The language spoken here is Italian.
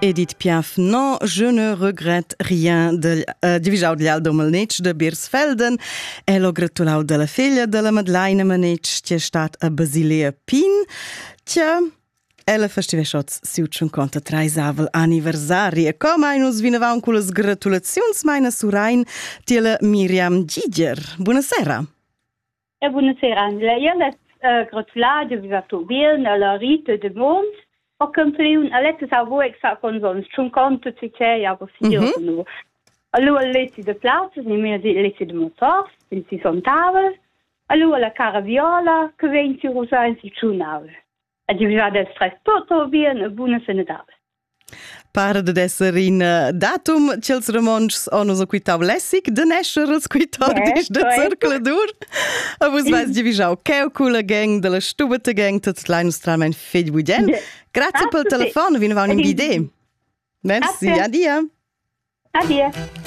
Edith Piaf, non, je ne regrette rien de divisau di Aldo Malnetsch de Birsfelden. Elo gratulau della figlia della Madeleine Malnetsch, che è stat a Basilea Pin. Tja, ella festive shots siut schon conta treisavel anniversari. E com ai nus vinavau con las gratulazions meina surain tiela Miriam Giger. Buonasera. Buonasera, Angela. Io le gratulade vi va tu bien alla Rita de Mont. Ho compreso a letto sa voi sa con son schon conto ci c'è a no. Allora letti de plaats, ni mehr di letti de motor, si son tavole. Allora la caraviola che venti rosa in si chunave. E di va del stress tutto bien, buona senedale. Para de esser in datum, cels romansch hanno so quitau lessig, de nescher als quitardisch de circoladur. A vos vais di visau calcula gang de la stubete gang tot kleinus tralmein fed bugen. Grazie pel telefon, vi ne va un idee. Merci, adia. Adia.